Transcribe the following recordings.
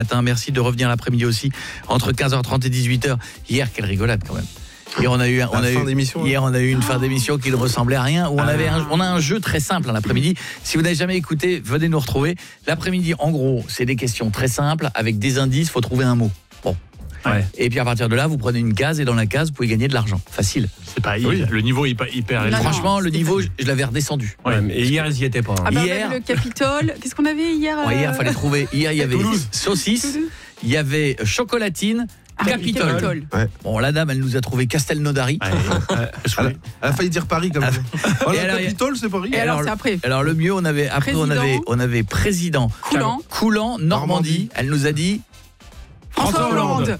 Merci de revenir l'après-midi aussi entre 15h30 et 18h. Hier, quelle rigolade quand même. Hier, on a eu une fin d'émission qui ne ressemblait à rien où on a un jeu très simple l'après-midi. Si vous n'avez jamais écouté, venez nous retrouver. L'après-midi, en gros, c'est des questions très simples avec des indices, faut trouver un mot. Bon. Ouais. Et puis à partir de là, vous prenez une case et dans la case, vous pouvez gagner de l'argent. Facile. C'est pas le niveau est hyper élevé. Franchement, le niveau, je l'avais redescendu. Ouais, et hier, ils y étaient pas. Hier, on avait le Capitole. Qu'est-ce qu'on avait hier Hier, fallait trouver. Hier, il y avait saucisse, il y avait chocolatine. Capitole. Ouais. Bon, la dame, elle nous a trouvé Castelnaudary. Elle a failli dire Paris comme ça. Capitole, c'est Paris. Et alors, c'est après. Alors le mieux, on avait président Coulant, Normandie. Elle nous a dit François Hollande.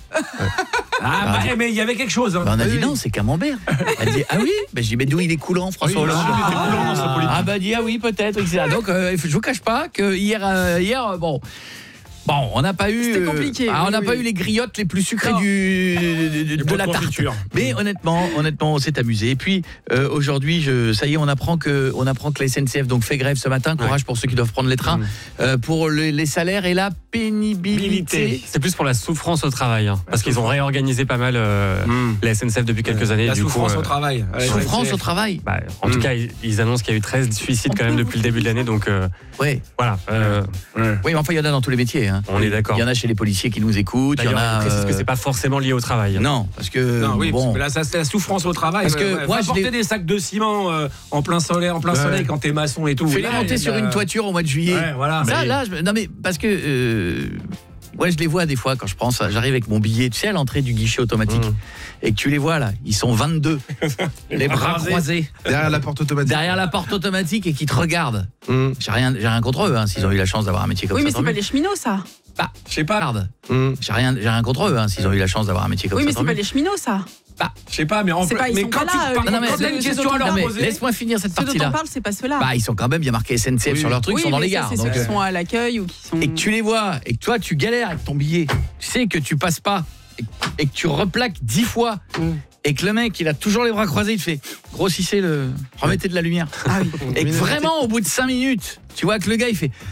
Mais il y avait quelque chose. On a dit non, c'est Camembert. Elle dit oui. J'ai dit mais d'où il est coulant, François Hollande. Il était coulant dans sa politique. Dit oui, peut-être. Etc. Donc je vous cache pas que hier bon, on n'a pas eu. C'était compliqué. On n'a pas eu les griottes les plus sucrées de la tarte. Mais honnêtement, on s'est amusé. Et puis aujourd'hui, ça y est, on apprend que la SNCF donc fait grève ce matin. Courage pour ceux qui doivent prendre les trains. Pour les salaires et la pénibilité. C'est plus pour la souffrance au travail, parce qu'ils ont réorganisé pas mal la SNCF depuis quelques années. La souffrance au travail. Souffrance au travail. En tout cas, ils annoncent qu'il y a eu 13 suicides quand même depuis le début de l'année. Donc voilà. Oui, mais enfin, il y en a dans tous les métiers. On est d'accord. Il y en a chez les policiers qui nous écoutent. Il y en a. Précise que c'est pas forcément lié au travail. Non, parce que. Non, oui, parce que là, ça c'est la souffrance au travail. Parce que moi, porter des sacs de ciment en plein soleil quand t'es maçon et tout. Fais-les monter sur une toiture au mois de juillet. Ouais, voilà. Ça, là, non mais parce que. Je les vois des fois quand je prends ça. J'arrive avec mon billet, tu sais, à l'entrée du guichet automatique. Et que tu les vois là, ils sont 22. Les bras croisés. Derrière la porte automatique. Et qui te regardent. J'ai rien contre eux, s'ils ont eu la chance d'avoir un métier comme ça. Oui, mais c'est pas les cheminots, ça. Je sais pas. J'ai rien contre eux, s'ils ont eu la chance d'avoir un métier comme ça. Oui, mais c'est pas les cheminots, ça. Je sais pas, mais quand tu as une question à leur poser. Laisse-moi finir cette partie-là. Ceux dont on parle, c'est pas ceux-là. Ils sont quand même bien marqués SNCF sur leurs trucs, ils sont dans les gares. C'est ceux qui sont à l'accueil ou qui sont. Et que tu les vois, et que toi tu galères avec ton billet, tu sais que tu passes pas, et que tu replaques 10 fois, et que le mec il a toujours les bras croisés, il te fait grossissez remettez de la lumière. Et que vraiment au bout de 5 minutes, tu vois que le gars il fait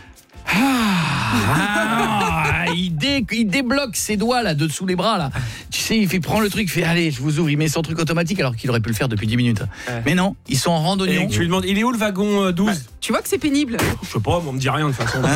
il débloque ses doigts là dessous les bras là. Tu sais, il prend le truc, il fait allez, je vous ouvre, il met son truc automatique alors qu'il aurait pu le faire depuis 10 minutes. Mais non, ils sont en randonnion. Et tu lui demandes, il est où le wagon 12 Tu vois que c'est pénible. Je sais pas, on me dit rien de toute façon.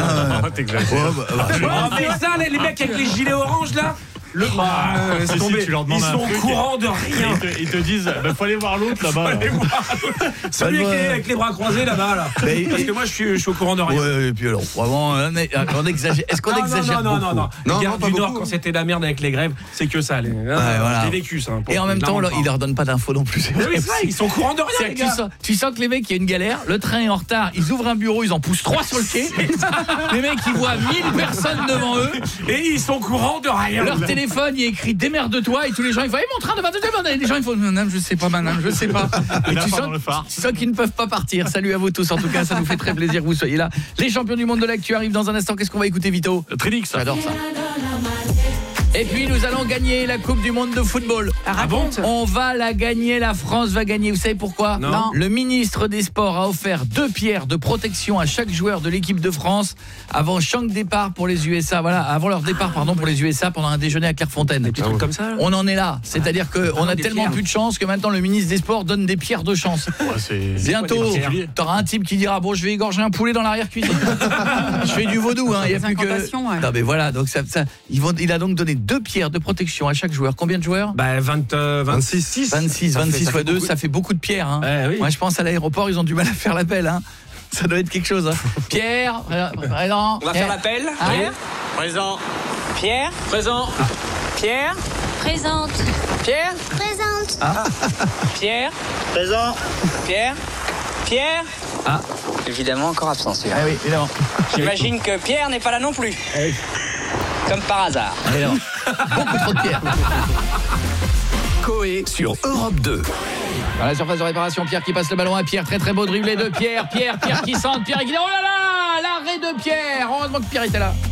Mais ça, les mecs avec les gilets orange là, tu leur demandes ils sont au courant de rien. Ils te disent faut aller voir l'autre là-bas. Celui qui est avec les bras croisés là-bas là. Parce que moi je suis au courant de rien. Ouais, et puis alors vraiment on exagère. Est-ce qu'on exagère Non. Les gars du Nord quand c'était la merde avec les grèves, c'est que ça. J'ai vécu ça. Et en même temps, ils leur donnent pas d'infos non plus. Oui, ils sont au courant de rien les gars. Tu sens que les mecs, il y a une galère, le train est en retard, ils ouvrent un bureau, ils en poussent 3 sur le quai. Les mecs, ils voient 1000 personnes devant eux et ils sont au courant de rien. Leur téléphone, il y a écrit démerde-toi et tous les gens ils font mon train de 22 et les gens ils font madame je sais pas et tu sens qu'ils ne peuvent pas partir. Salut à vous tous en tout cas, ça nous fait très plaisir que vous soyez là. Les champions du monde de l'actu arrivent dans un instant. Qu'est-ce qu'on va écouter Vito? Trinix, j'adore ça. Et puis nous allons gagner la Coupe du monde de football. On va la gagner, la France va gagner. Vous savez pourquoi? Non. Le ministre des Sports a offert 2 pierres de protection à chaque joueur de l'équipe de France avant chaque départ pour les USA. Voilà, avant leur départ pour les USA pendant un déjeuner à Clairefontaine. Des trucs comme ça. On en est là, c'est-à-dire que on a tellement plus de chance que maintenant le ministre des Sports donne des pierres de chance. Bientôt, t'auras un type qui dira bon, je vais égorger un poulet dans l'arrière-cuisine. Je fais du vaudou il y a plus que non mais voilà, donc il a donc donné 2 pierres de protection à chaque joueur. Combien de joueurs? 26 fois 2, ça fait beaucoup de pierres. Oui. Moi je pense à l'aéroport, ils ont du mal à faire l'appel. Ça doit être quelque chose. Pierre, présent. On va faire l'appel. Pierre, présent. Pierre, présent. Pierre, Présente. Pierre, Présente. Pierre, présent. Pierre. Évidemment encore absent celui-là. oui, évidemment. J'imagine que Pierre n'est pas là non plus. Comme par hasard. Alors, beaucoup trop de pierres. Coé sur Europe 2. Dans la surface de réparation, Pierre qui passe le ballon à Pierre, très très beau dribblé de Pierre qui centre, Pierre qui dit oh là là, l'arrêt de Pierre. Heureusement que Pierre était là.